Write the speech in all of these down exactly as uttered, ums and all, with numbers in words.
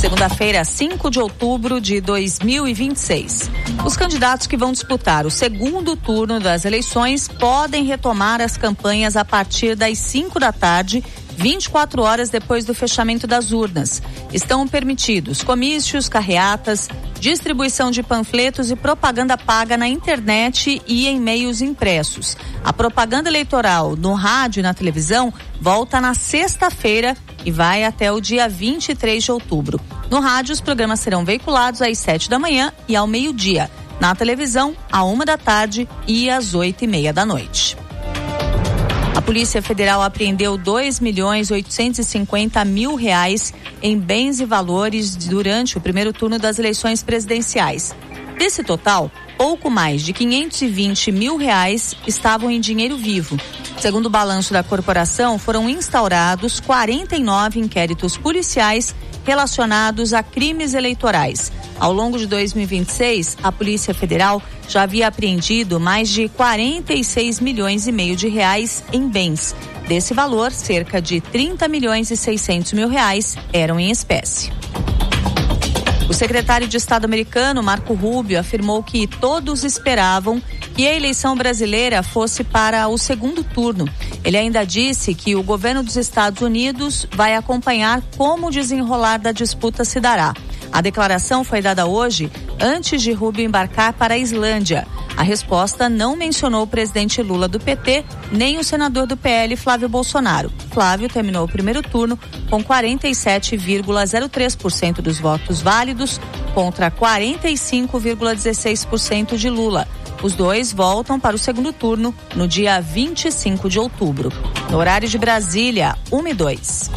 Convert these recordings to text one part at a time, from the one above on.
segunda-feira, cinco de outubro de dois mil e vinte e seis. Os candidatos que vão disputar o segundo turno das eleições podem retomar as campanhas a partir das cinco da tarde, vinte e quatro horas depois do fechamento das urnas. Estão permitidos comícios, carreatas, distribuição de panfletos e propaganda paga na internet e em meios impressos. A propaganda eleitoral no rádio e na televisão volta na sexta-feira e vai até o dia vinte e três de outubro. No rádio, os programas serão veiculados às sete da manhã e ao meio-dia. Na televisão, à uma da tarde e às oito e meia da noite. A Polícia Federal apreendeu dois milhões oitocentos e cinquenta mil reais em bens e valores durante o primeiro turno das eleições presidenciais. Desse total, pouco mais de quinhentos e vinte mil reais estavam em dinheiro vivo. Segundo o balanço da corporação, foram instaurados quarenta e nove inquéritos policiais relacionados a crimes eleitorais. Ao longo de dois mil e vinte e seis, a Polícia Federal já havia apreendido mais de quarenta e seis milhões e meio de reais em bens. Desse valor, cerca de trinta milhões e seiscentos mil reais eram em espécie. O secretário de Estado americano, Marco Rubio, afirmou que todos esperavam que a eleição brasileira fosse para o segundo turno. Ele ainda disse que o governo dos Estados Unidos vai acompanhar como o desenrolar da disputa se dará. A declaração foi dada hoje, antes de Rubio embarcar para a Islândia. A resposta não mencionou o presidente Lula do P T, nem o senador do P L, Flávio Bolsonaro. Flávio terminou o primeiro turno com quarenta e sete vírgula zero três por cento dos votos válidos contra quarenta e cinco vírgula dezesseis por cento de Lula. Os dois voltam para o segundo turno no dia vinte e cinco de outubro. No horário de Brasília, uma e dois.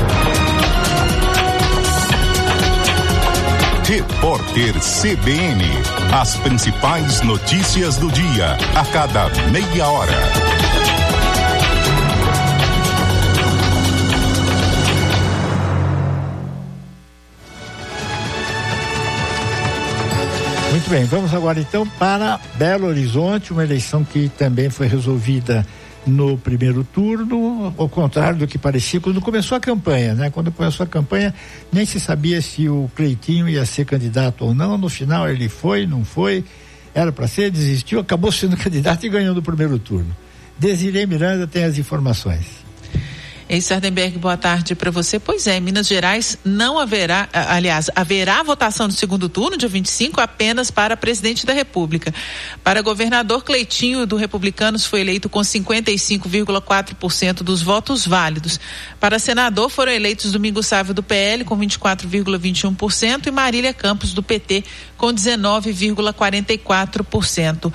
Repórter C B N. As principais notícias do dia, a cada meia hora. Muito bem, vamos agora então para Belo Horizonte, uma eleição que também foi resolvida no primeiro turno, ao contrário do que parecia quando começou a campanha, né? Quando começou a campanha, nem se sabia se o Cleitinho ia ser candidato ou não. No final ele foi, não foi, era para ser, desistiu, acabou sendo candidato e ganhou no primeiro turno. Desirê Miranda tem as informações. Ei, Sardenberg, boa tarde para você. Pois é, em Minas Gerais não haverá, aliás, haverá votação no segundo turno, dia vinte e cinco, apenas para presidente da República. Para governador, Cleitinho do Republicanos foi eleito com cinquenta e cinco vírgula quatro por cento dos votos válidos. Para senador, foram eleitos Domingos Sávio do P L com vinte e quatro vírgula vinte e um por cento e Marília Campos do P T com dezenove vírgula quarenta e quatro por cento.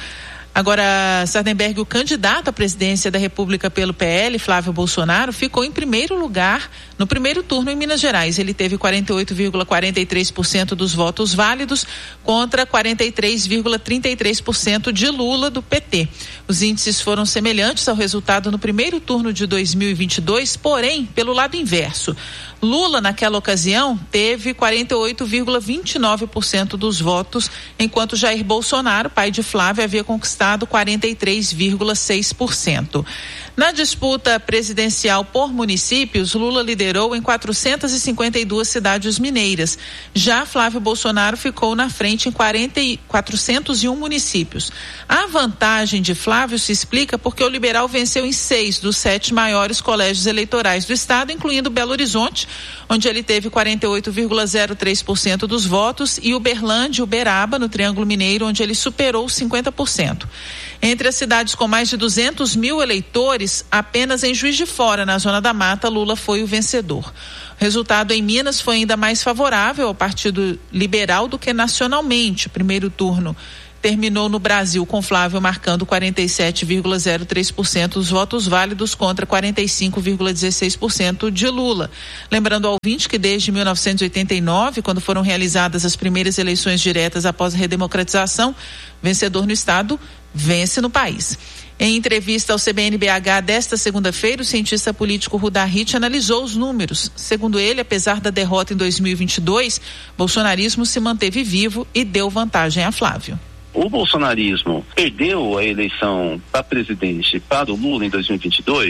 Agora, Sardenberg, o candidato à presidência da República pelo P L, Flávio Bolsonaro, ficou em primeiro lugar no primeiro turno em Minas Gerais. Ele teve quarenta e oito vírgula quarenta e três por cento dos votos válidos contra quarenta e três vírgula trinta e três por cento de Lula do P T. Os índices foram semelhantes ao resultado no primeiro turno de dois mil e vinte e dois, porém, pelo lado inverso. Lula, naquela ocasião, teve quarenta e oito vírgula vinte e nove por cento dos votos, enquanto Jair Bolsonaro, pai de Flávio, havia conquistado quarenta e três vírgula seis por cento. Na disputa presidencial por municípios, Lula liderou em quatrocentas e cinquenta e duas cidades mineiras. Já Flávio Bolsonaro ficou na frente em quarenta e quatrocentos e um municípios. A vantagem de Flávio se explica porque o liberal venceu em seis dos sete maiores colégios eleitorais do estado, incluindo Belo Horizonte, onde ele teve quarenta e oito vírgula zero três por cento dos votos, e Uberlândia e Uberaba, no Triângulo Mineiro, onde ele superou cinquenta por cento. Entre as cidades com mais de duzentos mil eleitores, apenas em Juiz de Fora, na Zona da Mata, Lula foi o vencedor. O resultado em Minas foi ainda mais favorável ao Partido Liberal do que nacionalmente. O primeiro turno terminou no Brasil com Flávio marcando quarenta e sete vírgula zero três por cento dos votos válidos contra quarenta e cinco vírgula dezesseis por cento de Lula. Lembrando ao ouvinte que desde mil novecentos e oitenta e nove, quando foram realizadas as primeiras eleições diretas após a redemocratização, vencedor no estado vence no país. Em entrevista ao C B N B H desta segunda-feira, o cientista político Rudá Hit analisou os números. Segundo ele, apesar da derrota em dois mil e vinte e dois, o bolsonarismo se manteve vivo e deu vantagem a Flávio. O bolsonarismo perdeu a eleição para presidente para o Lula em dois mil e vinte e dois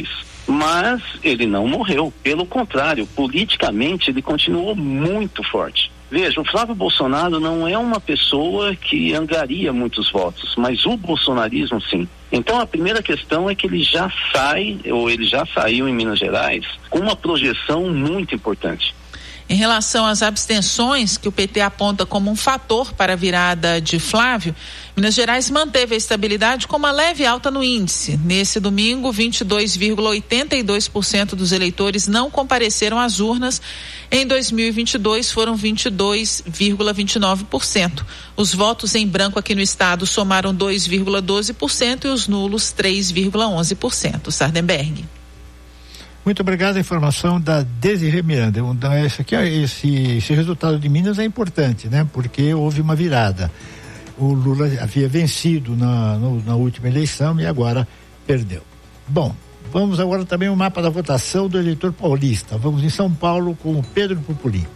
Mas ele não morreu, pelo contrário, politicamente ele continuou muito forte. Veja, o Flávio Bolsonaro não é uma pessoa que angaria muitos votos, mas o bolsonarismo sim. Então a primeira questão é que ele já sai, ou ele já saiu em Minas Gerais, com uma projeção muito importante. Em relação às abstenções, que o P T aponta como um fator para a virada de Flávio, Minas Gerais manteve a estabilidade com uma leve alta no índice. Nesse domingo, vinte e dois vírgula oitenta e dois por cento dos eleitores não compareceram às urnas. Em dois mil e vinte e dois, foram vinte e dois vírgula vinte e nove por cento. Os votos em branco aqui no estado somaram dois vírgula doze por cento e os nulos três vírgula onze por cento. Sardenberg. Muito obrigado, a informação da Desirê Miranda. Então, esse, aqui, esse, esse resultado de Minas é importante, né? Porque houve uma virada. O Lula havia vencido na, no, na última eleição e agora perdeu. Bom, vamos agora também ao mapa da votação do eleitor paulista. Vamos em São Paulo com o Pedro Pupulim.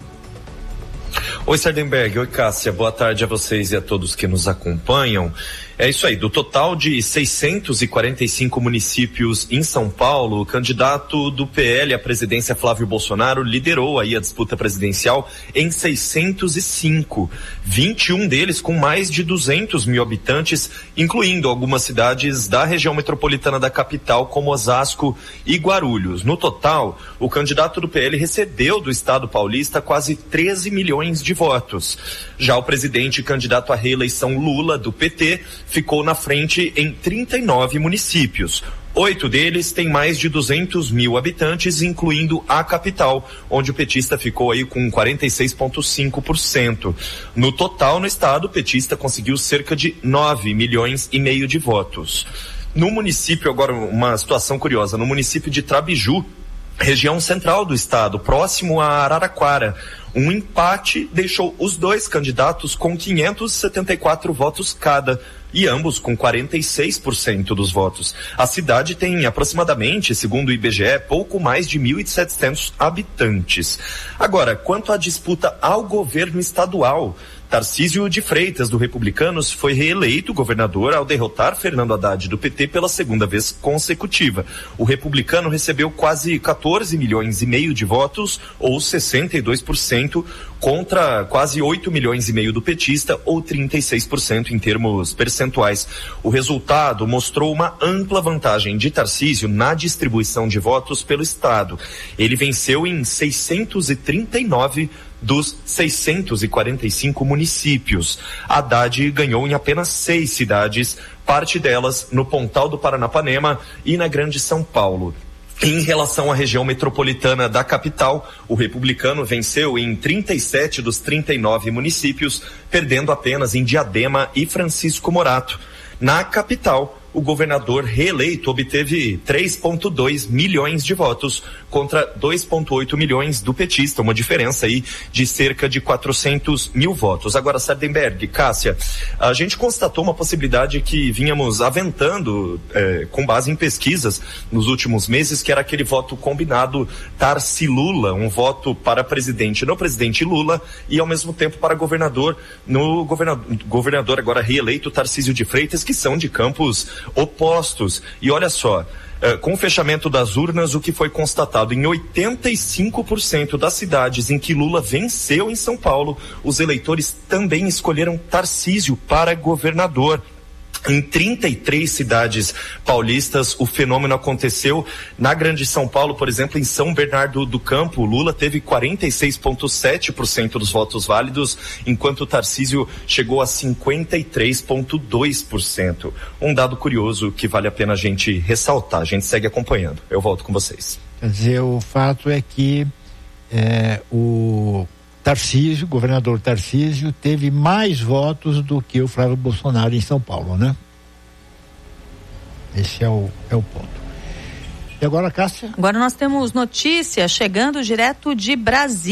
Oi, Sardenberg. Oi, Cássia. Boa tarde a vocês e a todos que nos acompanham. É isso aí, do total de seiscentos e quarenta e cinco municípios em São Paulo, o candidato do P L à presidência, Flávio Bolsonaro, liderou aí a disputa presidencial em seiscentos e cinco, vinte e um deles com mais de duzentos mil habitantes, incluindo algumas cidades da região metropolitana da capital, como Osasco e Guarulhos. No total, o candidato do P L recebeu do estado paulista quase treze milhões de votos. Já o presidente e candidato à reeleição Lula, do P T, ficou na frente em trinta e nove municípios. Oito deles têm mais de duzentos mil habitantes, incluindo a capital, onde o petista ficou aí com quarenta e seis vírgula cinco por cento. No total, no estado, o petista conseguiu cerca de nove milhões e meio de votos. No município, agora uma situação curiosa, no município de Trabiju, região central do estado, próximo a Araraquara, um empate deixou os dois candidatos com quinhentos e setenta e quatro votos cada, e ambos com quarenta e seis por cento dos votos. A cidade tem aproximadamente, segundo o I B G E, pouco mais de mil e setecentos habitantes. Agora, quanto à disputa ao governo estadual, Tarcísio de Freitas, do Republicanos, foi reeleito governador ao derrotar Fernando Haddad, do P T, pela segunda vez consecutiva. O republicano recebeu quase quatorze milhões e meio de votos, ou sessenta e dois por cento, contra quase oito milhões e meio do petista, ou trinta e seis por cento em termos percentuais. O resultado mostrou uma ampla vantagem de Tarcísio na distribuição de votos pelo estado. Ele venceu em seiscentos e trinta e nove dos seiscentos e quarenta e cinco municípios. Haddad ganhou em apenas seis cidades, parte delas no Pontal do Paranapanema e na Grande São Paulo. Em relação à região metropolitana da capital, o republicano venceu em trinta e sete dos trinta e nove municípios, perdendo apenas em Diadema e Francisco Morato. Na capital, o governador reeleito obteve três vírgula dois milhões de votos contra dois vírgula oito milhões do petista, uma diferença aí de cerca de quatrocentos mil votos. Agora, Sardenberg, Cássia, a gente constatou uma possibilidade que vínhamos aventando eh, com base em pesquisas nos últimos meses, que era aquele voto combinado Tarci-Lula, um voto para presidente no presidente Lula e ao mesmo tempo para governador no governador, governador agora reeleito Tarcísio de Freitas, que são de campos opostos. E olha só, uh, com o fechamento das urnas, o que foi constatado em oitenta e cinco por cento das cidades em que Lula venceu em São Paulo, os eleitores também escolheram Tarcísio para governador. Em trinta e três cidades paulistas, o fenômeno aconteceu. Na Grande São Paulo, por exemplo, em São Bernardo do Campo, Lula teve quarenta e seis vírgula sete por cento dos votos válidos, enquanto o Tarcísio chegou a cinquenta e três vírgula dois por cento. Um dado curioso que vale a pena a gente ressaltar. A gente segue acompanhando. Eu volto com vocês. Quer dizer, o fato é que é, o Tarcísio, governador Tarcísio, teve mais votos do que o Flávio Bolsonaro em São Paulo, né? Esse é o, é o ponto. E agora, Cássia? Agora nós temos notícia chegando direto de Brasília.